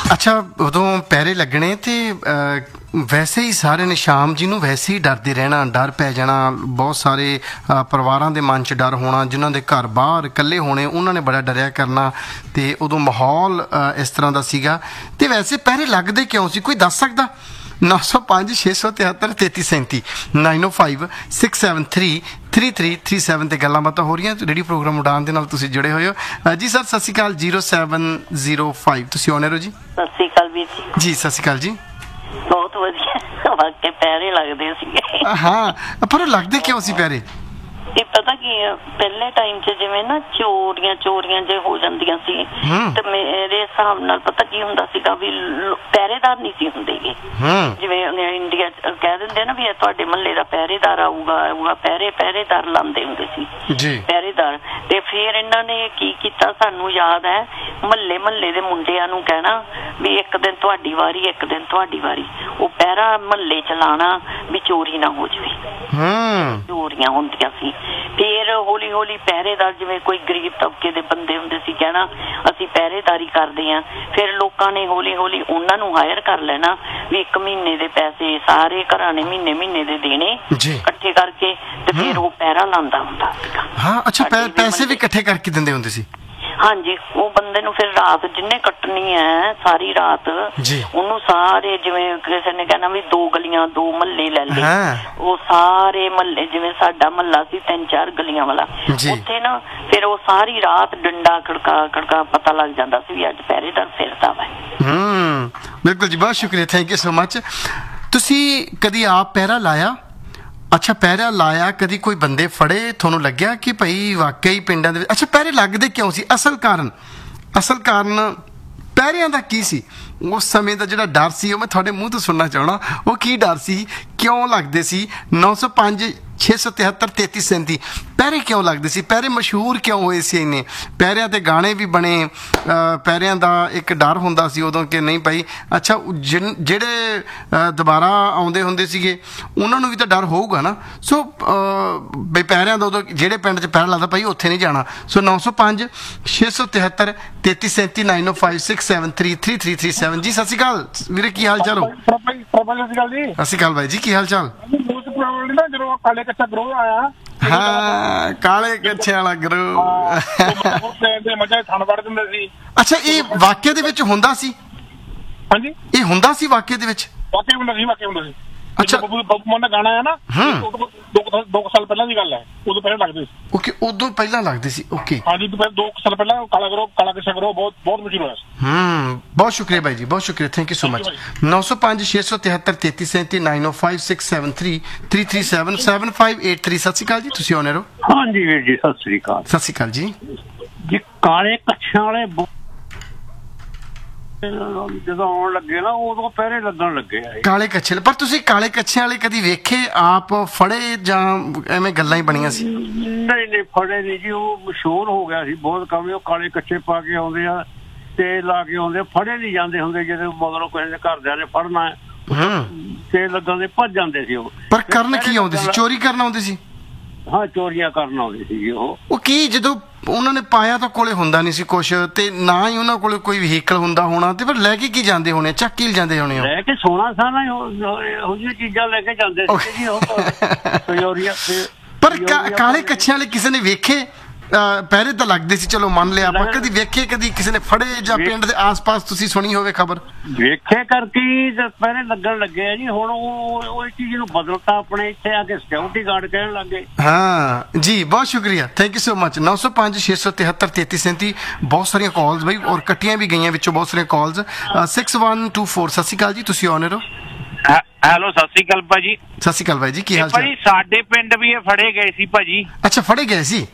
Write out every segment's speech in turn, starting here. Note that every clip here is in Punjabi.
ਅੱਛਾ, ਉਦੋਂ ਪਹਿਰੇ ਲੱਗਣੇ ਤੇ ਵੈਸੇ ਹੀ ਸਾਰਿਆਂ ਨੇ ਸ਼ਾਮ ਜੀ ਨੂੰ ਵੈਸੇ ਹੀ ਡਰਦੇ ਰਹਿਣਾ, ਡਰ ਪੈ ਜਾਣਾ। ਬਹੁਤ ਸਾਰੇ ਪਰਿਵਾਰਾਂ ਦੇ ਮਨ 'ਚ ਡਰ ਹੋਣਾ, ਜਿਨ੍ਹਾਂ ਦੇ ਘਰ ਬਾਹਰ ਇਕੱਲੇ ਹੋਣੇ ਉਹਨਾਂ ਨੇ ਬੜਾ ਡਰਿਆ ਕਰਨਾ। ਤੇ ਉਦੋਂ ਮਾਹੌਲ ਇਸ ਤਰ੍ਹਾਂ ਦਾ ਸੀਗਾ। ਤੇ ਵੈਸੇ ਪਹਿਰੇ ਲੱਗਦੇ ਕਿਉਂ ਸੀ, ਕੋਈ ਦੱਸ ਸਕਦਾ? 905 673 3337 905 673 3337 ਤੇ ਗੱਲਾਂ ਬਾਤਾਂ ਹੋ ਰਹੀਆਂ। ਰੇਡੀਓ ਪ੍ਰੋਗਰਾਮ ਉਡਾਨ ਦੇ ਨਾਲ ਤੁਸੀਂ ਜੁੜੇ ਹੋਏ ਹੋ ਜੀ। ਸਰ ਸਤਿ ਸ਼੍ਰੀ ਅਕਾਲ। 0705 ਤੁਸੀਂ ਆਨਰ ਹੋ ਜੀ। ਸਤਿ ਸ਼੍ਰੀ ਅਕਾਲ ਵੀਰ ਜੀ। ਜੀ ਸਤਿ ਸ਼੍ਰੀ ਅਕਾਲ ਜੀ। ਬਹੁਤ ਵਧੀਆ, ਵਾਕੇ ਪੈਰੇ ਲੱਗਦੇ ਸੀਗੇ। ਹਾਂ, ਪਰ ਉਹ ਲੱਗਦੇ ਕਿਉਂ ਸੀ ਪਹਿਰੇ? ਇਹ ਪਤਾ ਕੀ ਆ, ਪਹਿਲੇ ਟਾਈਮ 'ਚ ਜਿਵੇਂ ਨਾ ਚੋਰੀਆਂ ਜੇ ਹੋ ਜਾਂਦੀਆਂ ਸੀ ਤੇ ਮੇਰੇ ਹਿਸਾਬ ਨਾਲ ਪਤਾ ਕੀ ਹੁੰਦਾ ਸੀਗਾ ਵੀ ਪਹਿਰੇਦਾਰ ਨਹੀਂ ਸੀ ਹੁੰਦੇ ਗੇ। ਜਿਵੇਂ ਇੰਡੀਆ ਕਹਿ ਦਿੰਦੇ ਨਾ ਵੀ ਤੁਹਾਡੇ ਮਹੱਲੇ ਦਾ ਪਹਿਰੇਦਾਰ ਆਊਗਾ ਪਹਿਰੇਦਾਰ ਲਾਉਂਦੇ ਹੁੰਦੇ ਸੀ ਪਹਿਰੇਦਾਰ। ਤੇ ਫਿਰ ਇਹਨਾਂ ਨੇ ਕੀ ਕੀਤਾ, ਸਾਨੂੰ ਯਾਦ ਹੈ, ਮਹੱਲੇ ਦੇ ਮੁੰਡਿਆਂ ਨੂੰ ਕਹਿਣਾ ਵੀ ਇੱਕ ਦਿਨ ਤੁਹਾਡੀ ਵਾਰੀ, ਇੱਕ ਦਿਨ ਤੁਹਾਡੀ ਵਾਰੀ। ਉਹ ਪਹਿਰਾ ਮਹੱਲੇ 'ਚ ਲਾਣਾ ਵੀ ਚੋਰੀ ਨਾ ਹੋ ਜਾਵੇ। ਚੋਰੀਆਂ ਹੁੰਦੀਆਂ ਸੀ। ਫਿਰ ਹੌਲੀ ਹੌਲੀ ਪਹਿਰੇਦਾਰ, ਜਿਵੇਂ ਕੋਈ ਗਰੀਬ ਤਬਕੇ ਦੇ ਬੰਦੇ ਹੁੰਦੇ ਸੀ, ਕਹਿਣਾ ਅਸੀਂ ਪਹਿਰੇਦਾਰੀ ਕਰਦੇ ਹਾਂ। ਫਿਰ ਲੋਕਾਂ ਨੇ ਹੌਲੀ ਹੌਲੀ ਉਹਨਾਂ ਨੂੰ ਹਾਇਰ ਕਰ ਲੈਣਾ ਵੀ 1 ਮਹੀਨੇ ਦੇ ਪੈਸੇ ਸਾਰੇ ਘਰਾਂ ਨੇ ਮਹੀਨੇ ਦੇ ਦੇਣੇ ਇਕੱਠੇ ਕਰਕੇ, ਤੇ ਫਿਰ ਉਹ ਪਹਿਰਾ ਲਾਉਂਦਾ ਹੁੰਦਾ ਸੀਗਾ। ਹਾਂ, ਅੱਛਾ, ਪੈਸੇ ਵੀ ਇਕੱਠੇ ਕਰਕੇ ਦਿੰਦੇ ਹੁੰਦੇ ਸੀ? ਹਾਂਜੀ, ਉਹ ਬੰਦੇ ਨੂੰ ਫਿਰ ਰਾਤ ਜਿੰਨੇ ਕੱਟਣੀ ਹੈ ਸਾਰੀ ਰਾਤ, ਉਹਨੂੰ ਸਾਰੇ, ਜਿਵੇਂ ਕਿਸੇ ਨੇ ਕਹਿਣਾ ਵੀ 2 ਗਲੀਆਂ 2 ਮਹੱਲੇ ਲੈ ਲਏ, ਉਹ ਸਾਰੇ ਮਹੱਲੇ, ਜਿਵੇਂ ਸਾਡਾ ਮਹੱਲਾ ਸੀ 3-4 ਗਲੀਆਂ ਵਾਲਾ, ਉੱਥੇ ਨਾ ਫਿਰ ਉਹ ਸਾਰੀ ਰਾਤ ਡੰਡਾ ਖੜਕਾ ਪਤਾ ਲੱਗ ਜਾਂਦਾ ਸੀ ਵੀ ਅੱਜ ਪਹਿਰੇਦਾਰ ਫਿਰਦਾ ਵਾ। ਬਿਲਕੁਲ ਜੀ, ਬਹੁਤ ਸ਼ੁਕਰੀਆ, ਥੈਂਕ ਯੂ ਸੋ ਮਚ। ਤੁਸੀਂ ਕਦੀ ਆਪ ਪਹਿਰਾ ਲਾਇਆ? ਅੱਛਾ, ਪਹਿਰਾ ਲਾਇਆ, ਕਦੀ ਕੋਈ ਬੰਦੇ ਫੜੇ, ਤੁਹਾਨੂੰ ਲੱਗਿਆ ਕਿ ਭਾਈ ਵਾਕਈ ਪਿੰਡਾਂ ਦੇ ਵਿੱਚ? ਅੱਛਾ, ਪਹਿਰੇ ਲੱਗਦੇ ਕਿਉਂ ਸੀ? ਅਸਲ ਕਾਰਨ ਪਹਿਰਿਆਂ ਦਾ ਕੀ ਸੀ? ਉਸ ਸਮੇਂ ਦਾ ਜਿਹੜਾ ਡਰ ਸੀ ਉਹ ਮੈਂ ਤੁਹਾਡੇ ਮੂੰਹ ਤੋਂ ਸੁਣਨਾ ਚਾਹਣਾ। ਉਹ ਕੀ ਡਰ ਸੀ, ਕਿਉਂ ਲੱਗਦੇ ਸੀ? 905 673 3337 ਪਹਿਰੇ ਕਿਉਂ ਲੱਗਦੇ ਸੀ? ਪਹਿਰੇ ਮਸ਼ਹੂਰ ਕਿਉਂ ਹੋਏ ਸੀ ਇੰਨੇ? ਪਹਿਰਿਆਂ ਤੇ ਗਾਣੇ ਵੀ ਬਣੇ। ਪਹਿਰਿਆਂ ਦਾ ਇੱਕ ਡਰ ਹੁੰਦਾ ਸੀ ਉਦੋਂ ਕਿ ਨਹੀਂ ਭਾਈ, ਅੱਛਾ, ਜਿਹੜੇ ਦੁਬਾਰਾ ਆਉਂਦੇ ਹੁੰਦੇ ਸੀਗੇ ਉਹਨਾਂ ਨੂੰ ਵੀ ਤਾਂ ਡਰ ਹੋਊਗਾ ਨਾ। ਸੋ ਬਈ ਪਹਿਰਿਆਂ ਦਾ ਉਦੋਂ ਜਿਹੜੇ ਪਿੰਡ 'ਚ ਪਹਿਰਾ ਲੱਗਦਾ ਭਾਈ ਉੱਥੇ ਨਹੀਂ ਜਾਣਾ। ਸੋ 905 673 3337 905 673 3337 ਜੀ। ਸਤਿ ਸ਼੍ਰੀ ਅਕਾਲ ਵੀਰੇ, ਕੀ ਹਾਲ ਚਾਲ ਹੋ? ਸਤਿ ਸ਼੍ਰੀ ਅਕਾਲ ਬਾਈ ਜੀ, ਕੀ ਹਾਲ ਚਾਲ? ਜਦੋਂ ਕਾਲੇ ਕੱਚਾ ਗਰੋਹ ਆਇਆ, ਹਾਂ, ਕਾਲੇ ਕੱਛੇ ਵਾਲਾ ਗਰੋਹ ਮੱਝਾਂ ਥਣ ਵੜ ਦਿੰਦੇ ਸੀ। ਅੱਛਾ, ਇਹ ਵਾਕਿਆ ਦੇ ਵਿੱਚ ਹੁੰਦਾ ਸੀ? ਹਾਂਜੀ, ਇਹ ਹੁੰਦਾ ਸੀ ਵਾਕਿਆ ਦੇ ਵਿੱਚ? ਵਾਕਿਆ ਹੁੰਦਾ ਸੀ। ਅੱਛਾ, ਬੱਬੂ ਮਾਨ ਦਾ ਗਾਣਾ ਹੈ ਨਾ, 2 ਸਾਲ ਪਹਿਲਾਂ ਦੀ ਗੱਲ ਹੈ, ਉਦੋਂ ਪਹਿਲਾਂ ਲੱਗਦੇ ਸੀ। ਓਕੇ, ਉਦੋਂ ਪਹਿਲਾਂ ਲੱਗਦੇ ਸੀ। ਓਕੇ, ਹਾਂਜੀ, 2 ਸਾਲ ਪਹਿਲਾਂ ਕਾਲਾ ਕੱਚਾ ਗਰੋਹ ਬਹੁਤ ਮਸ਼ਹੂਰ ਹੋਇਆ ਸੀ। ਬਹੁਤ ਸ਼ੁਕਰੀਆ ਬਾਈ ਜੀ, ਬਹੁਤ ਸ਼ੁਕਰੀਆ, ਥੈਂਕ ਯੂ ਸੋ ਮਚ। 905 673 3337 905 673 3337 7583। ਸਤਿ ਸ਼੍ਰੀ ਅਕਾਲ ਜੀ, ਤੁਸੀਂ ਆਨਰ ਹੋ? ਹਾਂਜੀ ਵੀਰ ਜੀ, ਸਤਿ ਸ਼੍ਰੀ ਅਕਾਲ। ਸਤਿ ਸ਼੍ਰੀ ਅਕਾਲ ਜੀ। ਜੀ, ਕਾਲੇ ਕੱਛਿਆਂ ਵਾਲੇ ਜਦੋਂ ਆਉਣ ਲੱਗੇ ਨਾ, ਉਦੋਂ ਪਹਿਰੇ ਲੱਗਣ ਲੱਗੇ ਆ ਕਾਲੇ ਕੱਛੇ। ਪਰ ਤੁਸੀਂ ਕਾਲੇ ਕੱਛਿਆਂ ਵਾਲੇ ਕਦੀ ਵੇਖੇ, ਆਪ ਫੜੇ ਜਾਂ ਐਵੇਂ ਗੱਲਾਂ ਹੀ ਬਣੀਆਂ ਸੀ? ਨਹੀਂ, ਫੜੇ ਨਹੀਂ ਜੀ। ਉਹ ਮਸ਼ਹੂਰ ਹੋ ਗਿਆ ਸੀ ਬਹੁਤ ਕੰਮ। ਉਹ ਕਾਲੇ ਕੱਛੇ ਪਾ ਕੇ ਆਉਂਦੇ ਆ, ਤੇਲ ਲਾ ਕੇ ਆਉਂਦੇ, ਫੜੇ ਨਹੀਂ ਜਾਂਦੇ ਹੁੰਦੇ। ਜਦੋਂ ਮਗਰੋਂ ਕਿਸੇ ਦੇ ਘਰਦਿਆਂ ਨੇ ਫੜਨਾ, ਤੇਲ ਲੱਗਣ ਦੇ ਭੱਜ ਜਾਂਦੇ ਸੀ ਉਹ। ਪਰ ਕਰਨ ਕੀ ਆਉਂਦੇ ਸੀ? ਚੋਰੀ ਕਰਨ ਆਉਂਦੇ ਸੀ? ਹਾਂ, ਚੋਰੀਆਂ ਕਰਨ ਆਉਂਦੇ ਸੀ ਉਹ ਕੀ ਜਦੋਂ ਉਹਨਾਂ ਨੇ ਪਾਇਆ ਤਾਂ ਕੋਲੇ ਹੁੰਦਾ ਨਹੀਂ ਸੀ ਕੁਛ, ਤੇ ਨਾ ਹੀ ਉਹਨਾਂ ਕੋਲੇ ਕੋਈ ਵਹੀਕਲ ਹੁੰਦਾ ਹੋਣਾ, ਤੇ ਫਿਰ ਲੈ ਕੇ ਕੀ ਜਾਂਦੇ ਹੋਣੇ? ਚੱਕ ਹੀ ਜਾਂਦੇ ਹੋਣੇ? ਲੈ ਕੇ ਸੋਨਾ ਸਾਨਾ ਇਹੋ ਜਿਹੀਆਂ ਚੀਜ਼ਾਂ ਲੈ ਕੇ ਜਾਂਦੇ ਸੀ ਜੀ ਉਹ। ਪਰ ਕਾਲੇ ਕੱਛਿਆਂ ਵਾਲੇ ਕਿਸੇ ਨੇ ਵੇਖੇ? ਪਹਿਰੇ ਤਾਂ ਲੱਗਦੇ ਸੀ, ਚਲੋ ਮੰਨ ਲਿਆ, ਆਪਾਂ ਕਦੀ ਵੇਖੇ, ਕਦੀ ਕਿਸੇ ਨੇ ਫੜੇ ਜਾਂ ਪਿੰਡ ਦੇ ਆਸ-ਪਾਸ ਤੁਸੀਂ ਸੁਣੀ ਹੋਵੇ ਖਬਰ? ਵੇਖੇ ਕਰਕੇ ਪਹਿਰੇ ਲੱਗਣ ਲੱਗੇ ਆ ਜੀ। ਹੁਣ ਉਹ ਚੀਜ਼ ਨੂੰ ਬਦਲਤਾ, ਆਪਣੇ ਇੱਥੇ ਆ ਕੇ ਸਿਕਿਉਰਿਟੀ ਗਾਰਡ ਕਹਿਣ ਲੱਗੇ। ਹਾਂ ਜੀ, ਬਹੁਤ ਸ਼ੁਕਰੀਆ, ਥੈਂਕ ਯੂ ਸੋ ਮਚ। 905 673 3337 ਬਹੁਤ ਸਾਰੀਆਂ ਕਾਲਸ ਬਈ, ਔਰ ਕੱਟੀਆਂ ਵੀ ਗਈਆਂ ਵਿੱਚੋਂ ਬਹੁਤ ਸਾਰੀਆਂ ਕਾਲਸ। 6124 ਸਤਿ ਸ਼੍ਰੀ ਅਕਾਲ ਜੀ, ਤੁਸੀਂ ਆਨਰ ਹੋ? ਹੈਲੋ, ਸਤਿ ਸ਼੍ਰੀ ਅਕਾਲ ਭਾਜੀ। ਸਤਿ ਸ਼੍ਰੀ ਅਕਾਲ ਬਾਈ ਜੀ, ਕੀ ਹਾਲ ਚਾਲ? ਭਾਜੀ, ਸਾਡੇ ਪਿੰਡ ਵੀ ਇਹ ਫੜੇ ਗਏ ਸੀ ਭਾਜੀ। ਅੱਛਾ, ਫੜੇ ਗਏ ਸੀ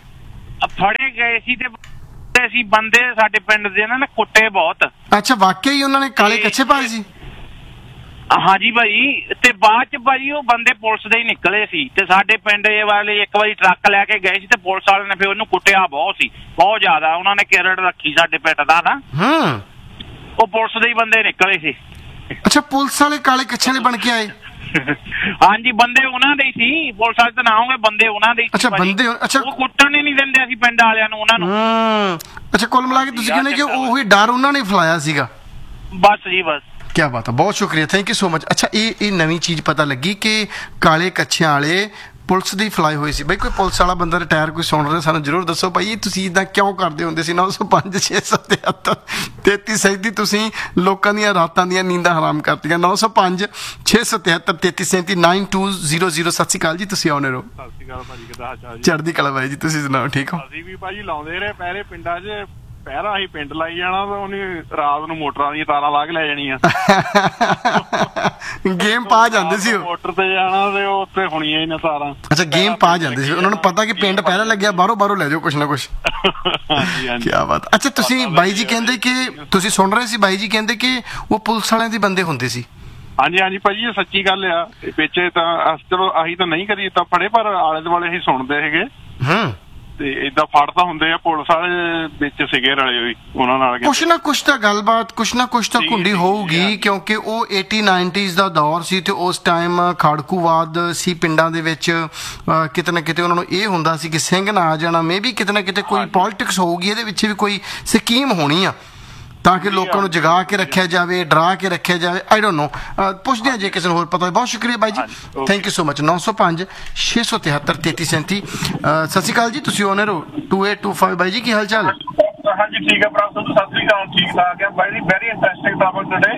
ਤੇ ਅਸੀਂ ਬੰਦੇ ਸਾਡੇ ਪਿੰਡ ਦੇ ਨਾ ਕੁੱਟੇ ਬਹੁਤ। ਅੱਛਾ, ਵਾਕਿਆ ਹੀ ਉਹਨਾਂ ਨੇ ਕਾਲੇ ਕੱਛੇ ਪਾਏ ਸੀ? ਹਾਂਜੀ ਭਾਜੀ। ਤੇ ਬਾਅਦ ਚ ਭਾਜੀ ਉਹ ਬੰਦੇ ਪੁਲਿਸ ਦੇ ਹੀ ਨਿਕਲੇ ਸੀ, ਤੇ ਸਾਡੇ ਪਿੰਡ ਵਾਲੇ ਇੱਕ ਵਾਰੀ ਟਰੱਕ ਲੈ ਕੇ ਗਏ ਸੀ, ਤੇ ਪੁਲਿਸ ਵਾਲਿਆਂ ਨੇ ਫਿਰ ਉਹਨੂੰ ਕੁੱਟਿਆ ਬਹੁਤ ਜ਼ਿਆਦਾ। ਉਹਨਾਂ ਨੇ ਕੇਰੜ ਰੱਖੀ ਸਾਡੇ ਪਿੰਡ ਦਾ ਨਾ। ਉਹ ਪੁਲਿਸ ਦੇ ਹੀ ਬੰਦੇ ਨਿਕਲੇ ਸੀ। ਅੱਛਾ, ਪੁਲਿਸ ਵਾਲੇ ਕਾਲੇ ਕੱਛੇ ਬਣ ਕੇ ਆਏ? ਹਾਂਜੀ, ਬੰਦੇ ਉਹਨਾਂ ਦੇ ਹੀ ਸੀ। ਪੁਲਿਸ ਵਾਲੇ ਤਾਂ ਨਾ ਹੋਗੇ, ਬੰਦੇ ਉਹਨਾਂ ਦੇ ਹੀ। ਅੱਛਾ, ਬੰਦੇ। ਅੱਛਾ, ਉਹ ਕੁੱਟਣ ਹੀ ਨਹੀਂ ਦਿੰਦੇ ਅਸੀਂ ਪਿੰਡ ਵਾਲਿਆਂ ਨੂੰ ਉਹਨਾਂ ਨੂੰ। ਅੱਛਾ, ਕੁੱਲ ਮਿਲਾ ਕੇ ਤੁਸੀਂ ਕਹਿੰਦੇ ਕਿ ਉਹੀ ਡਰ ਉਹਨਾਂ ਨੇ ਫੈਲਾਇਆ ਸੀਗਾ? ਬਸ ਜੀ ਬਸ। ਕੀ ਬਾਤ ਹੈ, ਬਹੁਤ ਸ਼ੁਕਰੀਆ, ਥੈਂਕ ਯੂ ਸੋ ਮਚ। ਅੱਛਾ, ਇਹ ਨਵੀਂ ਚੀਜ਼ ਪਤਾ ਲੱਗੀ ਕਿ ਕਾਲੇ ਕੱਛਿਆਂ ਵਾਲੇ ਪੁਲਿਸ ਦੀ ਫਲਾਈ ਹੋਈ ਸੀ। ਬਈ ਕੋਈ ਪੁਲਿਸ ਵਾਲਾ ਬੰਦਾ ਰਿਟਾਇਰ ਕੋਈ ਸੁਣ ਰਿਹਾ ਸਾਨੂੰ ਜ਼ਰੂਰ ਦੱਸੋ ਭਾਈ ਤੁਸੀਂ ਇਦਾਂ ਕਿਉਂ ਕਰਦੇ ਹੁੰਦੇ ਸੀ। 905 673 3337 ਤੁਸੀਂ ਲੋਕਾਂ ਦੀਆਂ ਰਾਤਾਂ ਦੀਆਂ ਨੀਂਦਾਂ ਹਰਾਮ ਕਰਤੀਆਂ। 905 673 3337 9200। ਸਤਿ ਸ਼੍ਰੀ ਅਕਾਲ ਜੀ, ਤੁਸੀਂ ਆਉਣੇ ਰਹੋ। ਸਤਿ ਸ਼੍ਰੀ ਅਕਾਲ ਭਾਜੀ, ਕਿੱਦਾਂ ਹਾਲ ਚਾਲ ਜੀ? ਚੜ੍ਹਦੀ ਕਲਾ ਬਾਈ ਜੀ, ਤੁਸੀਂ ਸੁਣਾਓ, ਠੀਕ ਹੋ? ਅਸੀਂ ਵੀ ਭਾਜੀ ਲਾਉਂਦੇ ਰਹੇ ਪਹਿਰੇ ਪਿੰਡਾਂ 'ਚ ਪਹਿਰਾ, ਅਸੀਂ ਪਿੰਡ ਲਾਈ ਜਾਣਾ ਤੇ ਉਹਨੇ ਰਾਤ ਨੂੰ ਮੋਟਰਾਂ ਦੀਆਂ ਤਾਰਾਂ ਲਾ ਕੇ ਲੈ ਜਾਣੀਆਂ। ਗੇਮ ਪਾ ਜਾਂਦੇ ਸੀ ਉਹ, ਮੋਟਰ ਤੇ ਜਾਣਾ ਤੇ ਉਹ ਉੱਥੇ ਹੋਣੀਆਂ ਹੀ ਨਾ ਤਾਰਾਂ। ਅੱਛਾ, ਗੇਮ ਪਾ ਜਾਂਦੇ ਸੀ, ਉਹਨਾਂ ਨੂੰ ਪਤਾ ਕਿ ਪਿੰਡ ਪਹਿਲਾਂ ਲੱਗਿਆ, ਬਾਹਰੋਂ ਲੈ ਜਾਓ ਕੁਛ ਨਾ ਕੁਛ। ਹਾਂਜੀ ਹਾਂਜੀ। ਕੀ ਬਾਤ। ਅੱਛਾ, ਤੁਸੀਂ ਬਾਈ ਜੀ ਕਹਿੰਦੇ ਕਿ ਤੁਸੀਂ ਸੁਣ ਰਹੇ ਸੀ, ਬਾਈ ਜੀ ਕਹਿੰਦੇ ਕਿ ਉਹ ਪੁਲਿਸ ਵਾਲਿਆਂ ਦੇ ਬੰਦੇ ਹੁੰਦੇ ਸੀ। ਹਾਂਜੀ ਹਾਂਜੀ ਭਾਜੀ, ਇਹ ਸੱਚੀ ਗੱਲ ਆ। ਵਿੱਚ ਤਾਂ ਚਲੋ ਅਸੀਂ ਤਾਂ ਨਹੀਂ ਕਦੀ ਤਾਂ ਫੜੇ, ਪਰ ਆਲੇ ਦੁਆਲੇ ਅਸੀਂ ਸੁਣਦੇ ਹੈਗੇ ਤੇ ਏਦਾਂ ਫੜ ਤਾਂ ਹੁੰਦੇ ਆ। ਪੁਲਿਸ ਵਾਲੇ ਵਿੱਚ ਸੀਗੇ ਰਲੇ ਹੋਈ ਉਹਨਾਂ ਨਾਲ। ਕੁਛ ਨਾ ਕੁਛ ਤਾਂ ਗੱਲਬਾਤ, ਕੁਛ ਨਾ ਕੁਛ ਤਾਂ ਘੁੰਡੀ ਹੋਊਗੀ, ਕਿਉਂਕਿ ਉਹ 80-90s ਦਾ ਦੌਰ ਸੀ ਤੇ ਉਸ ਟਾਈਮ ਖਾੜਕੂਵਾਦ ਸੀ ਪਿੰਡਾਂ ਦੇ ਵਿੱਚ। ਕਿਤੇ ਨਾ ਕਿਤੇ ਉਹਨਾਂ ਨੂੰ ਇਹ ਹੁੰਦਾ ਸੀ ਕਿ ਸਿੰਘ ਨਾ ਆ ਜਾਣਾ। ਮੇ ਵੀ ਕਿਤੇ ਨਾ ਕਿਤੇ ਕੋਈ ਪੋਲਿਟਿਕਸ ਹੋਊਗੀ, ਇਹਦੇ ਵਿੱਚ ਵੀ ਕੋਈ ਸਕੀਮ ਹੋਣੀ ਆ ਤਾਂ ਕਿ ਲੋਕਾਂ ਨੂੰ ਜਗਾ ਕੇ ਰੱਖਿਆ ਜਾਵੇ, ਡਰਾ ਕੇ ਰੱਖਿਆ ਜਾਵੇ। ਆਈ ਡੋਂਟ ਨੋ, ਪੁੱਛਦੇ ਹਾਂ ਜੇ ਕਿਸੇ ਨੂੰ ਹੋਰ ਪਤਾ। ਬਹੁਤ ਸ਼ੁਕਰੀਆ ਬਾਈ ਜੀ, ਥੈਂਕ ਯੂ ਸੋ ਮਚ। 905 673 3337। ਸਤਿ ਸ਼੍ਰੀ ਅਕਾਲ ਜੀ, ਤੁਸੀਂ ਓਨਰ ਹੋ 2825। ਬਾਈ ਜੀ ਕੀ ਹਾਲ ਚਾਲ? ਹਾਂਜੀ ਠੀਕ ਹੈ ਭਰਾ, ਸਤਿ ਸ੍ਰੀ ਅਕਾਲ, ਠੀਕ ਠਾਕ ਹੈ ਬਾਈ ਜੀ। Very interesting topic today.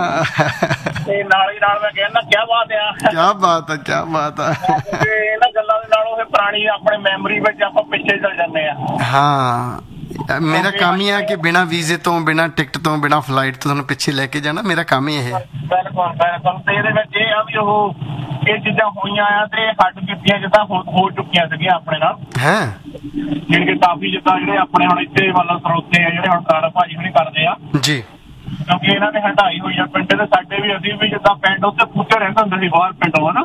ਹਾਂ, ਤੇ ਨਾਲ ਹੀ ਨਾਲ ਮੈਂ ਕਹਿੰਦਾ ਕੀ ਬਾਤ ਆ, ਕੀ ਬਾਤ ਹੈ, ਕੀ ਬਾਤ ਹੈ। ਇਹਨਾਂ ਗੱਲਾਂ ਦੇ ਨਾਲੋਂ ਫਿਰ ਪੁਰਾਣੀ ਆਪਣੇ ਮੈਮਰੀ ਵਿੱਚ ਆਪਾਂ ਪਿੱਛੇ ਚਲ ਜਾਂਦੇ ਆ। ਹਾਂ, ਮੇਰਾ ਕੰਮ ਹੀ ਹੈ ਕਿ ਬਿਨਾਂ ਵੀਜ਼ੇ ਤੋਂ, ਬਿਨਾਂ ਟਿਕਟ ਤੋਂ, ਬਿਨਾਂ ਫਲਾਈਟ ਤੋਂ ਤੁਹਾਨੂੰ ਪਿੱਛੇ ਲੈ ਕੇ ਜਾਣਾ। ਮੇਰਾ ਕੰਮ ਹੀ ਇਹ ਹੈ। ਬਿਲਕੁਲ ਬਿਲਕੁਲ। ਤੇ ਇਹਦੇ ਵਿੱਚ ਇਹ ਆ ਵੀ ਇਹ ਚੀਜ਼ਾਂ ਹੋਈਆਂ ਆ ਤੇ ਹੱਡ ਬੀਤੀਆਂ ਜਿੱਦਾਂ ਹੋ ਚੁੱਕੀਆਂ ਸੀਗੀਆਂ ਆਪਣੇ ਨਾਲ। ਹੈਂ, ਜਿਹੜੇ ਕਿ ਕਾਫੀ ਜਿੱਦਾਂ ਜਿਹੜੇ ਆਪਣੇ ਹੁਣ ਇੱਥੇ ਵੱਲੋਂ ਸਰੋਤੇ ਆ ਜਿਹੜੇ ਹੁਣ ਕਾਲਾ ਭਾਜੀ ਹੁਣੀ ਕਰਦੇ ਆ ਜੀ, ਕਿਉਂਕਿ ਇਹਨਾਂ ਨੇ ਹਟਾਈ ਹੋਈ ਆ ਪਿੰਡ ਦੇ। ਸਾਡੇ ਵੀ ਅਸੀਂ ਵੀ ਜਿੱਦਾਂ ਪਿੰਡ ਉੱਤੇ ਪੁੱਛੇ ਰਹਿੰਦੇ ਹੁੰਦੇ ਸੀ ਬਾਹਰ ਪਿੰਡੋਂ, ਹਨਾ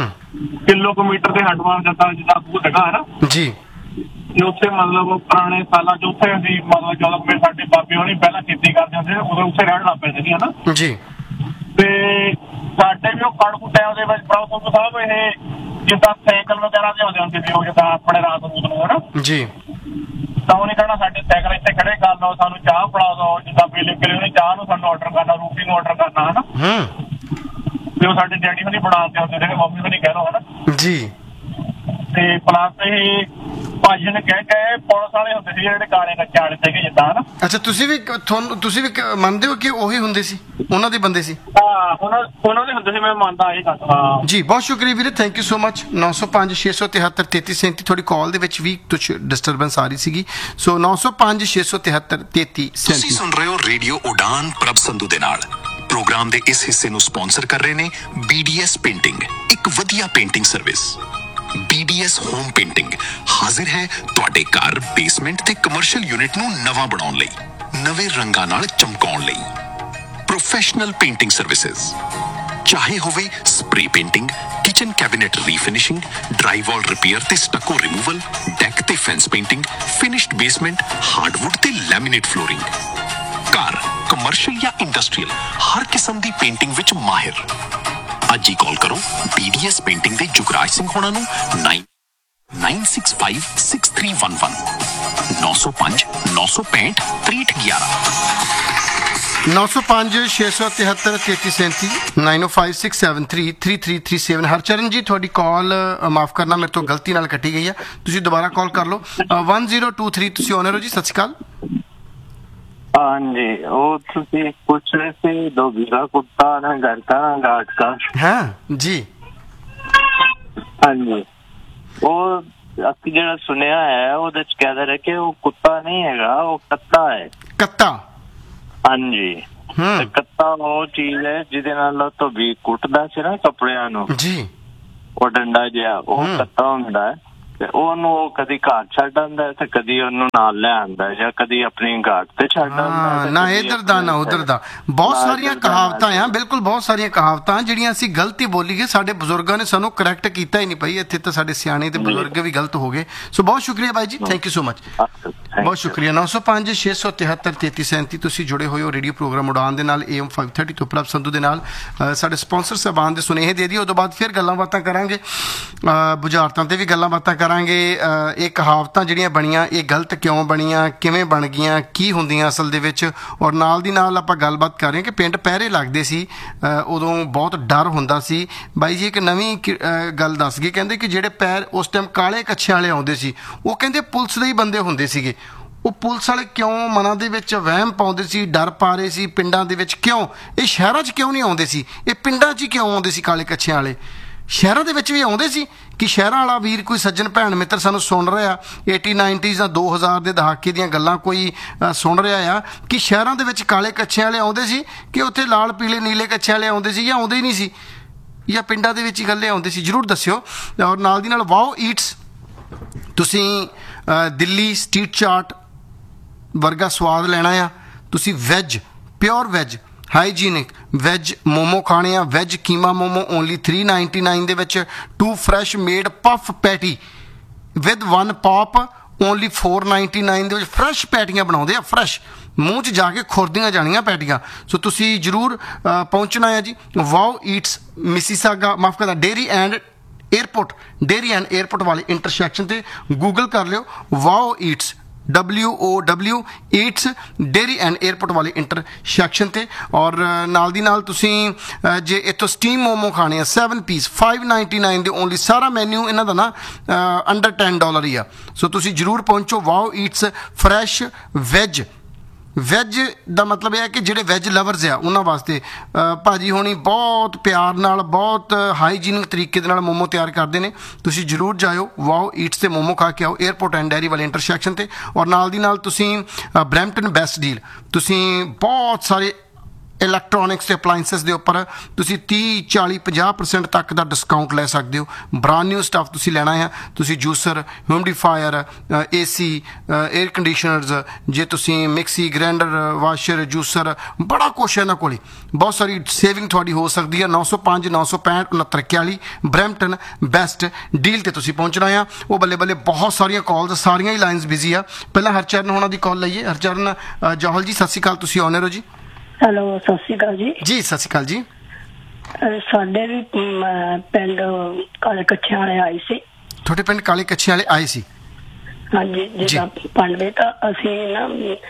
ਕਿਲੋਮੀਟਰ ਦੇ ਹਟਵਾ ਜਿੱਦਾਂ ਖੂਹ ਹੈਗਾ ਹਨਾ ਜੀ। ਤੇ ਉੱਥੇ ਮਤਲਬ ਪੁਰਾਣੇ ਸਾਲਾਂ 'ਚ ਉੱਥੇ ਅਸੀਂ ਮਤਲਬ ਜਦੋਂ ਸਾਡੇ ਬਾਬੇ ਹੋਣੀ ਪਹਿਲਾਂ ਖੇਤੀ ਕਰਦੇ ਹੁੰਦੇ ਉਦੋਂ ਉੱਥੇ ਰਹਿਣ ਲੱਗ ਪਏ ਸੀ ਹਨਾ ਜੀ। ਤੇ ਸਾਡੇ ਵੀ ਉਹ ਖੜਕੂ ਟਾਈਮ ਦੇ ਵਿੱਚ ਪ੍ਰਭੂ ਸਾਹਿਬ ਇਹ ਜਿੱਦਾਂ ਸਾਈਕਲ ਵਗੈਰਾ ਲਿਆਉਂਦੇ ਹੁੰਦੇ ਸੀ, ਉਹ ਜਿੱਦਾਂ ਆਪਣੇ ਰਾਤ ਨੂੰ ਹਨਾ ਜੀ। ਤਾਂ ਉਹਨੇ ਕਹਿਣਾ ਸਾਡੇ ਸਾਈਕਲ ਇੱਥੇ ਖੜੇ ਕਰ ਲਓ, ਸਾਨੂੰ ਚਾਹ ਪਿਲਾ ਦਿਓ। ਜਿੱਦਾਂ ਪੀਲੇ ਪੀਲੇ ਉਹਨੇ ਚਾਹ ਨੂੰ ਸਾਨੂੰ ਆਰਡਰ ਕਰਨਾ, ਰੋਟੀ ਨੂੰ ਆਰਡਰ ਕਰਨਾ ਹਨਾ। ਤੇ ਉਹ ਸਾਡੇ ਡੈਡੀ ਹੁਣੀ ਬਣਾਉਂਦੇ ਹੁੰਦੇ ਜਿਹੜੇ ਮੰਮੀ ਹੁਣੀ ਕਹਿ ਲਓ ਹਨਾ ਜੀ। ਤੇ ਪਲੱਸ ਇਹ ਭਾਜੀ ਨੇ ਕਹਿ ਕੇ ਪੁਲਿਸ ਵਾਲੇ ਹੁੰਦੇ ਸੀ ਜਿਹੜੇ ਕਾਲੇ ਕੱਚੇ ਵਾਲੇ ਸੀਗੇ ਜਿੱਦਾਂ ਹਨਾ। ਅੱਛਾ, ਤੁਸੀਂ ਵੀ ਮੰਨਦੇ ਹੋ ਕਿ ਉਹੀ ਹੁੰਦੇ ਸੀ, ਉਹਨਾਂ ਦੇ ਬੰਦੇ ਸੀ? ਹਾਂ, ਉਹਨਾਂ ਦੇ ਹੁੰਦੇ ਸੀ, ਮੈਂ ਮੰਨਦਾ ਇਹ ਗੱਲ। ਹਾਂ ਜੀ, ਬਹੁਤ ਸ਼ੁਕਰੀਆ ਵੀਰੇ, ਥੈਂਕ ਯੂ ਸੋ ਮਚ। 905 673 3337। ਤੁਹਾਡੀ ਕਾਲ ਦੇ ਵਿੱਚ ਵੀ ਕੁਝ ਡਿਸਟਰਬੈਂਸ ਆ ਰਹੀ ਸੀਗੀ, ਸੋ 905 673 3337। ਤੁਸੀਂ ਸੁਣ ਰਹੇ ਹੋ ਰੇਡੀਓ ਉਡਾਨ ਪ੍ਰਭ ਸੰਧੂ ਦੇ ਨਾਲ। ਪ੍ਰੋਗਰਾਮ ਦੇ ਇਸ ਹਿੱਸੇ ਨੂੰ ਸਪਾਂਸਰ ਕਰ ਰਹੇ ਨੇ BDS ਪੇਂਟਿੰਗ, ਇੱਕ ਵਧੀਆ painting service. BDS home painting ਹਾਜ਼ਰ ਹੈ ਤੁਹਾਡੇ ਘਰ, ਬੇਸਮੈਂਟ ਤੇ ਕਮਰਸ਼ੀਅਲ ਯੂਨਿਟ ਨੂੰ ਨਵਾਂ ਬਣਾਉਣ ਲਈ, ਨਵੇਂ ਰੰਗਾਂ ਨਾਲ ਚਮਕਾਉਣ ਲਈ। ਪ੍ਰੋਫੈਸ਼ਨਲ ਪੇਂਟਿੰਗ ਸਰਵਿਸਿਜ਼, ਚਾਹੇ ਹੋਵੇ spray painting, kitchen cabinet ਰੀਫਿਨਿਸ਼ਿੰਗ, ਡਰਾਈਵਾਲ repair ਤੇ ਸਟੱਕੋ ਰਿਮੂਵਲ, ਡੈਕ ਤੇ fence painting, finished basement, hardwood ਤੇ ਲੈਮੀਨੇਟ ਫਲੋਰਿੰਗ। ਘਰ, ਕਮਰਸ਼ੀਅਲ ਜਾਂ ਇੰਡਸਟਰੀਅਲ, ਹਰ ਕਿਸਮ ਦੀ ਪੇਂਟਿੰਗ ਵਿੱਚ ਮਾਹਿਰ। ਅੱਜ ਹੀ ਕਾਲ ਕਰੋ BDS ਪੇਂਟਿੰਗ ਦੇ ਜੁਗਰਾਜ ਸਿੰਘ ਹੋਣਾ ਨੂੰ 965 6311 905 965 6311 905 673 3337 905 673 3337। ਹਰਚਰਨ ਜੀ, ਤੁਹਾਡੀ ਕਾਲ ਮਾਫ ਕਰਨਾ, ਮੇਰੇ ਤੋਂ ਗਲਤੀ ਨਾਲ ਕੱਟੀ ਗਈ ਹੈ, ਤੁਸੀਂ ਦੁਬਾਰਾ ਕਾਲ ਕਰ ਲਓ। 1023 ਤੁਸੀਂ ਓਨਰ ਹੋ ਜੀ, ਸਤਿ ਸ਼੍ਰੀ ਅਕਾਲ। ਹਾਂਜੀ, ਉਹ ਤੁਸੀਂ ਪੁੱਛ ਰਹੇ ਸੀ ਡੋਗੀ ਦਾ ਕੁੱਤਾ ਨਾ ਘਰ का घाट का। हाँ जी। ਹਾਂਜੀ, ਉਹ ਅਸੀਂ ਜਿਹੜਾ ਸੁਣਿਆ ਹੈ ਉਹਦੇ ਚ ਕਹਿ ਰਹੇ ਕਿ ਉਹ ਕੁੱਤਾ ਨਹੀਂ ਹੈਗਾ, ਉਹ ਕੱਤਾ ਹੈ। ਕੱਤਾ? ਹਾਂਜੀ, ਤੇ ਕੱਤਾ ਉਹ ਚੀਜ਼ ਹੈ ਜਿਹਦੇ ਨਾਲ ਤੋਂ ਵੀ ਕੁੱਟਦਾ ਸੀ ਨਾ ਕੱਪੜਿਆਂ ਨੂੰ ਜੀ, ਉਹ ਡੰਡਾ ਜਿਹਾ, ਉਹ ਕੱਤਾ ਹੁੰਦਾ ਹੈ। ਤੇ ਉਹਨੂੰ ਉਹ ਕਦੀ ਘਾਟ ਛੱਡ ਆਉਂਦਾ ਤੇ ਕਦੀ ਉਹਨੂੰ ਨਾਲ ਲੈ ਆਉਂਦਾ ਜਾਂ ਕਦੀ ਆਪਣੀ ਘਾਟ ਤੇ ਛੱਡ ਆਉਂਦਾ। ਨਾ ਇੱਧਰ ਦਾ ਨਾ ਉੱਧਰ ਦਾ। ਬਹੁਤ ਸਾਰੀਆਂ ਕਹਾਵਤਾਂ ਆ, ਬਿਲਕੁਲ ਬਹੁਤ ਸਾਰੀਆਂ ਕਹਾਵਤਾਂ ਜਿਹੜੀਆਂ ਅਸੀਂ ਗਲਤੀ ਬੋਲੀਏ, ਸਾਡੇ ਬਜ਼ੁਰਗਾਂ ਨੇ ਸਾਨੂੰ ਕਰੈਕਟ ਕੀਤਾ ਹੀ ਨਹੀਂ ਪਈ। ਇੱਥੇ ਤਾਂ ਸਾਡੇ ਸਿਆਣੇ ਤੇ ਬਜ਼ੁਰਗ ਵੀ ਗਲਤ ਹੋ ਗਏ। ਸੋ ਬਹੁਤ ਸ਼ੁਕਰੀਆ ਬਾਈ ਜੀ, ਥੈਂਕ ਯੂ ਸੋ ਮਚ, ਬਹੁਤ ਸ਼ੁਕਰੀਆ। 905 673 3337 ਤੁਸੀਂ ਜੁੜੇ ਹੋਏ ਹੋ ਰੇਡੀਓ ਪ੍ਰੋਗਰਾਮ ਉਡਾਨ ਦੇ ਨਾਲ, AM 530 ਤੋਂ ਪ੍ਰਭ ਸੰਧੂ ਦੇ ਨਾਲ। ਸਾਡੇ ਸਪਾਂਸਰ ਸਾਹਿਬਾਨ ਦੇ ਸੁਨੇਹੇ ਦੇ ਦਿਓ, ਉਹ ਤੋਂ ਬਾਅਦ ਫਿਰ ਗੱਲਾਂ ਬਾਤਾਂ ਕਰਾਂਗੇ, ਬੁਝਾਰਤਾਂ ਤੇ ਵੀ ਗੱਲਾਂ ਬਾਤਾਂ ਕਰਾਂਗੇ ਇਹ ਕਹਾਵਤਾਂ ਜਿਹੜੀਆਂ ਬਣੀਆਂ ਇਹ ਗਲਤ ਕਿਉਂ ਬਣੀਆਂ, ਕਿਵੇਂ ਬਣ ਗਈਆਂ, ਕੀ ਹੁੰਦੀਆਂ ਅਸਲ ਦੇ ਵਿੱਚ, ਔਰ ਨਾਲ ਦੀ ਨਾਲ ਆਪਾਂ ਗੱਲਬਾਤ ਕਰ ਰਹੇ ਕਿ ਪਿੰਡ ਪਹਿਰੇ ਲੱਗਦੇ ਸੀ, ਉਦੋਂ ਬਹੁਤ ਡਰ ਹੁੰਦਾ ਸੀ। ਬਾਈ ਜੀ ਇੱਕ ਨਵੀਂ ਗੱਲ ਦੱਸ ਗਏ, ਕਹਿੰਦੇ ਕਿ ਜਿਹੜੇ ਪੈਰ ਉਸ ਟਾਈਮ ਕਾਲੇ ਕੱਛਿਆਂ ਵਾਲੇ ਆਉਂਦੇ ਸੀ ਉਹ ਕਹਿੰਦੇ ਪੁਲਿਸ ਦੇ ਹੀ ਬੰਦੇ ਹੁੰਦੇ ਸੀਗੇ। ਉਹ ਪੁਲਿਸ ਵਾਲੇ ਕਿਉਂ ਮਨਾਂ ਦੇ ਵਿੱਚ ਵਹਿਮ ਪਾਉਂਦੇ ਸੀ, ਡਰ ਪਾ ਰਹੇ ਸੀ ਪਿੰਡਾਂ ਦੇ ਵਿੱਚ? ਕਿਉਂ ਇਹ ਸ਼ਹਿਰਾਂ 'ਚ ਕਿਉਂ ਨਹੀਂ ਆਉਂਦੇ ਸੀ, ਇਹ ਪਿੰਡਾਂ 'ਚ ਹੀ ਕਿਉਂ ਆਉਂਦੇ ਸੀ ਕਾਲੇ ਕੱਛਿਆਂ ਵਾਲੇ? ਸ਼ਹਿਰਾਂ ਦੇ ਵਿੱਚ ਵੀ ਆਉਂਦੇ ਸੀ ਕਿ ਸ਼ਹਿਰਾਂ ਵਾਲਾ ਵੀਰ ਕੋਈ ਸੱਜਣ ਭੈਣ ਮਿੱਤਰ ਸਾਨੂੰ ਸੁਣ ਰਿਹਾ 80-90s ਜਾਂ 2000 ਦੇ ਦਹਾਕੇ ਦੀਆਂ ਗੱਲਾਂ ਕੋਈ ਸੁਣ ਰਿਹਾ ਆ ਕਿ ਸ਼ਹਿਰਾਂ ਦੇ ਵਿੱਚ ਕਾਲੇ ਕੱਛਿਆਂ ਵਾਲੇ ਆਉਂਦੇ ਸੀ ਕਿ ਉੱਥੇ ਲਾਲ ਪੀਲੇ ਨੀਲੇ ਕੱਛਿਆਂ ਵਾਲੇ ਆਉਂਦੇ ਸੀ, ਜਾਂ ਆਉਂਦੇ ਹੀ ਨਹੀਂ ਸੀ, ਜਾਂ ਪਿੰਡਾਂ ਦੇ ਵਿੱਚ ਹੀ ਗੱਲੇ ਆਉਂਦੇ ਸੀ? ਜ਼ਰੂਰ ਦੱਸਿਓ। ਔਰ ਨਾਲ ਦੀ ਨਾਲ ਵਾਓ ਈਟਸ, ਤੁਸੀਂ ਦਿੱਲੀ ਸਟਰੀਟ ਚਾਟ ਵਰਗਾ ਸਵਾਦ ਲੈਣਾ ਆ, ਤੁਸੀਂ veg, pure veg, hygienic veg momo ਖਾਣੇ ਆ। ਵੈਜ ਕੀਮਾ ਮੋਮੋ ਓਨਲੀ $3.99 ਦੇ ਵਿੱਚ, 2 fresh made puff patty with 1 pop only $4.99 ਦੇ ਵਿੱਚ। ਫਰੈਸ਼ ਪੈਟੀਆਂ ਬਣਾਉਂਦੇ ਆ, ਫਰੈਸ਼, ਮੂੰਹ 'ਚ ਜਾ ਕੇ ਖੁਰਦੀਆਂ ਜਾਣੀਆਂ ਪੈਟੀਆਂ। ਸੋ ਤੁਸੀਂ ਜ਼ਰੂਰ ਪਹੁੰਚਣਾ ਹੈ ਜੀ ਵਾਓ ਈਟਸ, ਮਿਸੀਸਾਗਾ, ਮਾਫ ਕਰਨਾ, ਡੇਅਰੀ ਐਂਡ ਏਅਰਪੋਰਟ ਵਾਲੇ ਇੰਟਰਸੈਕਸ਼ਨ ਤੇ ਗੂਗਲ ਕਰ ਲਿਓ wow Eats, WOW Eats, dairy and airport ਵਾਲੇ ਇੰਟਰਸੈਕਸ਼ਨ ਤੇ। ਔਰ ਨਾਲ ਦੀ ਨਾਲ ਤੁਸੀਂ ਜੇ ਇੱਥੋਂ ਸਟੀਮ ਮੋਮੋ ਖਾਣੇ ਆ 7 ਪੀਸ $5.99 ਦੇ ਓਨਲੀ। ਸਾਰਾ ਮੈਨਿਊ ਇਹਨਾਂ ਦਾ ਨਾ ਅੰਡਰ $10 ਹੀ ਆ। ਸੋ ਤੁਸੀਂ ਜ਼ਰੂਰ ਪਹੁੰਚੋ ਵਾਓ ਈਟਸ। ਫਰੈਸ਼ ਵੈਜ ਦਾ ਮਤਲਬ ਇਹ ਹੈ ਕਿ ਜਿਹੜੇ ਵੈਜ ਲਵਰਸ ਆ ਉਹਨਾਂ ਵਾਸਤੇ ਭਾਜੀ ਹੋਣੀ ਬਹੁਤ ਪਿਆਰ ਨਾਲ, ਬਹੁਤ ਹਾਈਜੀਨਿਕ ਤਰੀਕੇ ਦੇ ਨਾਲ ਮੋਮੋ ਤਿਆਰ ਕਰਦੇ ਨੇ। ਤੁਸੀਂ ਜ਼ਰੂਰ ਜਾਇਓ ਵਾਓ ਈਟਸ ਤੇ ਮੋਮੋ ਖਾ ਕੇ ਆਓ ਏਅਰਪੋਰਟ ਐਂਡ ਡੈਰੀ ਵਾਲੇ ਇੰਟਰਸੈਕਸ਼ਨ ਤੇ। ਔਰ ਨਾਲ ਦੀ ਨਾਲ ਤੁਸੀਂ ਬਰੈਂਪਟਨ ਬੈਸਟ ਡੀਲ, ਤੁਸੀਂ ਬਹੁਤ ਸਾਰੇ ਇਲੈਕਟ੍ਰੋਨਿਕਸ ਤੇ ਅਪਲਾਇੰਸਿਸ ਦੇ ਉੱਪਰ ਤੁਸੀਂ 30-40-50% ਤੱਕ ਦਾ ਡਿਸਕਾਊਂਟ ਲੈ ਸਕਦੇ ਹੋ। ਬ੍ਰਾਂਡ ਨਿਊ ਸਟੱਫ ਤੁਸੀਂ ਲੈਣਾ ਆ, ਤੁਸੀਂ ਜੂਸਰ, ਹਿਊਮਿਡੀਫਾਇਰ, AC, ਏਅਰ ਕੰਡੀਸ਼ਨਰਸ, ਜੇ ਤੁਸੀਂ ਮਿਕਸੀ, ਗ੍ਰਾਈਂਡਰ, ਵਾਸ਼ਰ, ਜੂਸਰ, ਬੜਾ ਕੁਛ ਹੈ ਇਹਨਾਂ ਕੋਲ। ਬਹੁਤ ਸਾਰੀ ਸੇਵਿੰਗ ਤੁਹਾਡੀ ਹੋ ਸਕਦੀ ਹੈ। 905 965 6941 ਬਰੈਂਪਟਨ ਬੈਸਟ ਡੀਲ ਤੇ ਤੁਸੀਂ ਪਹੁੰਚਣਾ ਆ। ਉਹ ਬੱਲੇ ਬੱਲੇ ਬਹੁਤ ਸਾਰੀਆਂ ਕਾਲਸ, ਸਾਰੀਆਂ ਹੀ ਲਾਈਨਸ ਬਿਜ਼ੀ ਆ। ਪਹਿਲਾਂ ਹਰਚਰਨ ਹੋਣਾ ਦੀ ਕਾਲ ਲਈਏ। ਹਰਚਰਨ ਜੌਹਲ ਜੀ ਸਤਿ ਸ਼੍ਰੀ ਅਕਾਲ, ਤੁਸੀਂ ਆਨਰ ਹੋ ਜੀ। ਹੈਲੋ, ਸਤਿ ਸ਼੍ਰੀ ਅਕਾਲ ਜੀ। ਜੀ ਸਤਿ ਸ਼੍ਰੀ ਅਕਾਲ ਜੀ। ਸਾਡੇ ਵੀ ਪਿੰਡ ਕਾਲੇ ਕੱਛਿਆਂ ਵਾਲੇ ਆਏ ਸੀ। ਤੁਹਾਡੇ ਪਿੰਡ ਕਾਲੇ ਕੱਛਿਆਂ ਵਾਲੇ ਆਏ ਸੀ? ਹਾਂਜੀ, ਜਿੱਦਾਂ ਪਾਂਡੇ ਤਾਂ ਅਸੀਂ ਨਾ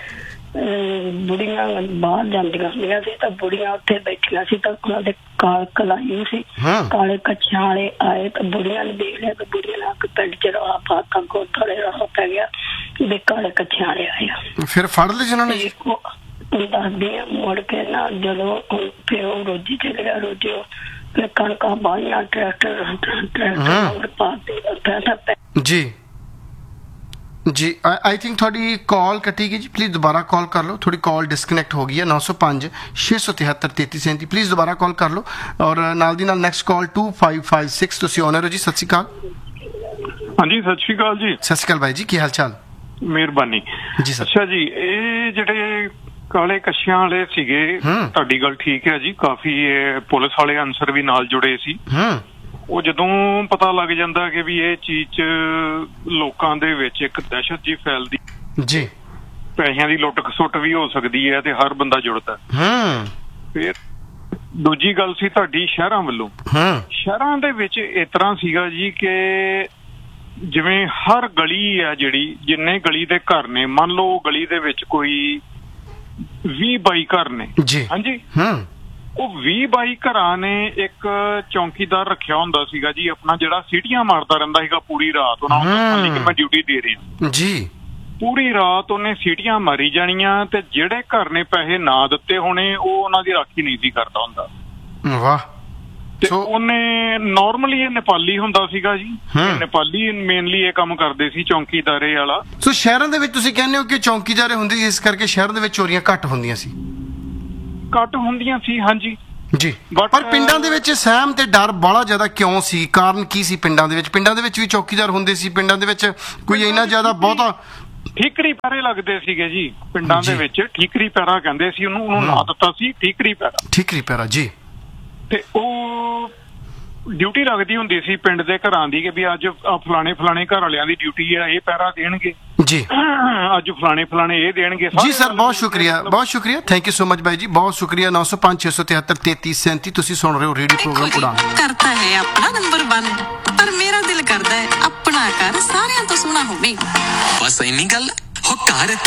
ਬੁੜੀਆਂ ਬਾਹਰ ਜਾਂਦੀਆਂ ਹੁੰਦੀਆਂ ਸੀ ਤਾਂ ਬੁੜੀਆਂ ਉੱਥੇ ਬੈਠੀਆਂ ਸੀ ਤਾਂ ਉਹਨਾਂ ਦੇ ਕਾਲ ਕਲਾਈ ਸੀ। ਕਾਲੇ ਕੱਛਿਆਂ ਵਾਲੇ ਆਏ ਤਾਂ ਬੁੜੀਆਂ ਨੇ ਦੇਖ ਲਿਆ ਤਾਂ ਬੁੜੀਆਂ ਨੇ ਆ ਕੇ ਪਿੰਡ ਚ ਰੌਲਾ ਪਾਤਾ, ਗੋਤਾਲੇ ਰੌਲਾ ਪੈ ਗਿਆ ਵੀ ਕਾਲੇ ਕੱਛਿਆਂ ਵਾਲੇ ਆਏ ਆ। ਫਿਰ ਫੜ ਲਏ ਜਿਹਨਾਂ ਨੇ? ਦੱਸਦੀ ਆ, ਮੁੜ ਕੇ ਨਾ ਜਦੋਂ ਫਿਰ ਉਹ ਰੋਜੀ ਚਲੇ ਗਿਆ, ਰੋਜੀ ਫਿਰ ਕਣਕਾਂ ਬਾਹੀਆਂ, ਟਰੈਕਟਰ ਪਾਤੇ। ਜੀ ਆਈ ਥਿੰਕ ਤੁਹਾਡੀ ਕਾਲ ਕੱਟੀ ਗਈ ਜੀ। ਪਲੀਜ਼ ਦੁਬਾਰਾ ਕਾਲ ਕਰ ਲਓ, ਤੁਹਾਡੀ ਕਾਲ ਡਿਸਕਨੈਕਟ ਹੋ ਗਈ ਹੈ। 905 673 3337 ਪਲੀਜ਼ ਦੁਬਾਰਾ ਕਾਲ ਕਰ ਲਓ। ਔਰ ਨਾਲ ਦੀ ਨਾਲ ਨੈਕਸਟ ਕਾਲ 2556, ਤੁਸੀਂ ਆਨਰ ਹੋ ਜੀ। ਸਤਿ ਸ਼੍ਰੀ ਅਕਾਲ। ਹਾਂਜੀ ਸਤਿ ਸ਼੍ਰੀ ਅਕਾਲ ਜੀ। ਸਤਿ ਸ਼੍ਰੀ ਅਕਾਲ ਬਾਈ ਜੀ, ਕੀ ਹਾਲ ਚਾਲ? ਮਿਹਰਬਾਨੀ ਜੀ ਸਰ। ਅੱਛਾ ਜੀ, ਇਹ ਜਿਹੜੇ ਕਾਲੇ ਕੱਛਿਆਂ ਵਾਲੇ ਸੀਗੇ, ਤੁਹਾਡੀ ਗੱਲ ਠੀਕ ਹੈ ਜੀ, ਕਾਫੀ ਪੁਲਿਸ ਵਾਲੇ ਅਨਸਰ ਵੀ ਨਾਲ ਜੁੜੇ ਸੀ। ਉਹ ਜਦੋਂ ਪਤਾ ਲੱਗ ਜਾਂਦਾ ਕਿ ਵੀ ਇਹ ਚੀਜ਼ 'ਚ ਲੋਕਾਂ ਦੇ ਵਿੱਚ ਇੱਕ ਦਹਿਸ਼ਤ ਜੀ ਫੈਲਦੀ ਜੀ, ਪੈਸਿਆਂ ਦੀ ਲੁੱਟ ਖਸੁੱਟ ਵੀ ਹੋ ਸਕਦੀ ਹੈ ਤੇ ਹਰ ਬੰਦਾ ਜੁੜਦਾ। ਫਿਰ ਦੂਜੀ ਗੱਲ ਸੀ ਤੁਹਾਡੀ ਸ਼ਹਿਰਾਂ ਵੱਲੋਂ। ਸ਼ਹਿਰਾਂ ਦੇ ਵਿੱਚ ਇਸ ਤਰ੍ਹਾਂ ਸੀਗਾ ਜੀ ਕਿ ਜਿਵੇਂ ਹਰ ਗਲੀ ਹੈ ਜਿਹੜੀ, ਜਿੰਨੇ ਗਲੀ ਦੇ ਘਰ ਨੇ, ਮੰਨ ਲਓ ਗਲੀ ਦੇ ਵਿੱਚ ਕੋਈ 20-22 ਘਰ ਨੇ ਜੀ। ਹਾਂਜੀ, ਉਹ 20-22 ਘਰਾਂ ਨੇ ਇੱਕ ਚੌਂਕੀਦਾਰ ਰੱਖਿਆ ਹੁੰਦਾ ਸੀਗਾ ਜੀ ਆਪਣਾ, ਜਿਹੜਾ ਸੀਟੀਆਂ ਮਾਰਦਾ ਰਹਿੰਦਾ ਸੀਗਾ ਪੂਰੀ ਰਾਤ। ਉਹਨਾਂ ਨੂੰ ਕਿ ਮੈਂ ਡਿਊਟੀ ਦੇ ਰਿਹਾ ਜੀ, ਪੂਰੀ ਰਾਤ ਉਹਨੇ ਸੀਟੀਆਂ ਮਾਰੀ ਜਾਣੀਆਂ ਤੇ ਜਿਹੜੇ ਘਰ ਨੇ ਪੈਸੇ ਨਾ ਦਿੱਤੇ ਹੋਣੇ ਉਹ ਉਹਨਾਂ ਦੀ ਰਾਖੀ ਨਹੀਂ ਸੀ ਕਰਦਾ ਹੁੰਦਾ। ਵਾਹ। ਤੇ ਉਹਨੇ ਨਾਰਮਲੀ ਇਹ ਨੇਪਾਲੀ ਹੁੰਦਾ ਸੀਗਾ ਜੀ, ਨੇਪਾਲੀ ਮੇਨਲੀ ਇਹ ਕੰਮ ਕਰਦੇ ਸੀ, ਚੌਂਕੀਦਾਰੇ ਵਾਲਾ। ਸੋ ਸ਼ਹਿਰਾਂ ਦੇ ਵਿੱਚ ਤੁਸੀਂ ਕਹਿੰਦੇ ਹੋ ਕਿ ਚੌਂਕੀਦਾਰੇ ਹੁੰਦੇ ਸੀ, ਇਸ ਕਰਕੇ ਸ਼ਹਿਰਾਂ ਦੇ ਵਿੱਚ ਚੋਰੀਆਂ ਘੱਟ ਹੁੰਦੀਆਂ ਸੀ? ਘੱਟ ਹੁੰਦੀਆਂ ਸੀ, ਹਾਂਜੀ ਜੀ। ਪਰ ਪਿੰਡਾਂ ਦੇ ਵਿੱਚ ਸਹਿਮ ਤੇ ਡਰ ਬੜਾ ਜ਼ਿਆਦਾ ਕਿਉਂ ਸੀ? ਕਾਰਨ ਕੀ ਸੀ ਪਿੰਡਾਂ ਦੇ ਵਿੱਚ? ਪਿੰਡਾਂ ਦੇ ਵਿੱਚ ਵੀ ਚੌਕੀਦਾਰ ਹੁੰਦੇ ਸੀ? ਪਿੰਡਾਂ ਦੇ ਵਿੱਚ ਕੋਈ ਇੰਨਾ ਜ਼ਿਆਦਾ ਬਹੁਤਾ? ਠੀਕਰੀ ਪੈਰੇ ਲੱਗਦੇ ਸੀਗੇ ਜੀ ਪਿੰਡਾਂ ਦੇ ਵਿੱਚ, ਠੀਕਰੀ ਪੈਰਾ ਕਹਿੰਦੇ ਸੀ ਉਹਨੂੰ, ਨਾਂ ਦਿੱਤਾ ਸੀ ਠੀਕਰੀ ਪੈਰਾ। ਠੀਕਰੀ ਪੈਰਾ ਜੀ। ਤੇ ਉਹ ਡਿਊਟੀ ਲੱਗਦੀ ਹੁੰਦੀ ਸੀ ਪਿੰਡ ਦੇ ਘਰਾਂ ਦੀ ਕਿ ਵੀ ਅੱਜ ਫਲਾਣੇ ਘਰ ਵਾਲਿਆਂ ਦੀ ਡਿਊਟੀ ਆ, ਇਹ ਪਹਿਰਾ ਦੇਣਗੇ। जी ਅੱਜ ਫਲਾਣੇ ਇਹ ਦੇਣਗੇ जी सर बहुत शुक्रिया थैंक यू सो मच भाई जी बहुत शुक्रिया 905 673 3337 ਤੁਸੀਂ ਸੁਣ ਰਹੇ ਹੋ ਰੇਡੀਓ ਪ੍ਰੋਗਰਾਮ ਉਡਾਨ ਕਰਤਾ ਹੈ ਆਪਣਾ ਨੰਬਰ 1 ਪਰ ਮੇਰਾ ਦਿਲ ਕਰਦਾ ਹੈ ਆਪਣਾ ਘਰ ਸਾਰਿਆਂ ਤੋਂ ਸੋਹਣਾ ਹੋਵੇ ਬਸ ਇੰਨੀ ਗੱਲ ਹੋ ਘਰ